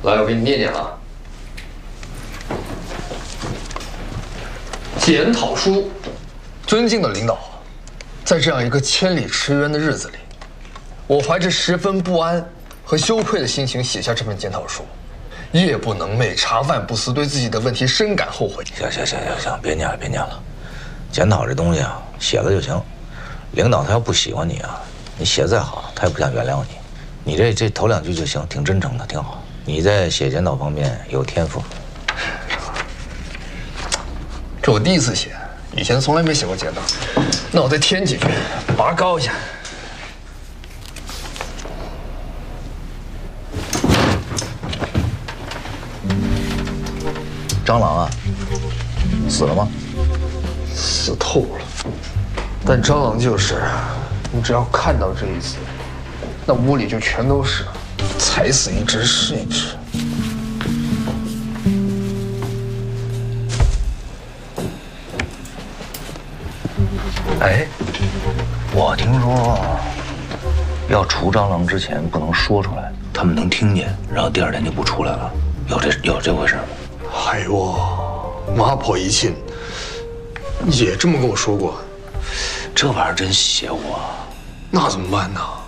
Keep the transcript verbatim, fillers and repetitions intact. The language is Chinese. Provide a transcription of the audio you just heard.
来，我给你念念啊。检讨书，尊敬的领导，在这样一个千里驰援的日子里，我怀着十分不安和羞愧的心情写下这份检讨书，夜不能寐，茶饭不思，对自己的问题深感后悔。 行行行行行，别念了别念了，检讨这东西啊，写了就行。领导他要不喜欢你啊，你写再好，他也不想原谅你。你这这头两句就行，挺真诚的，挺好。你在写检讨方面有天赋。 这我第一次写，以前从来没写过检讨。那我再添几句，拔高一下。 蟑螂啊，死了吗？ 死透了。但蟑螂就是，你只要看到这一字，那屋里就全都是，踩死一只是一只。 哎，我听说，要除蟑螂之前不能说出来，他们能听见，然后第二天就不出来了。有这有这回事吗？ 哎呦，妈婆一亲也这么跟我说过。 这玩意儿真邪乎啊！ 那怎么办呢？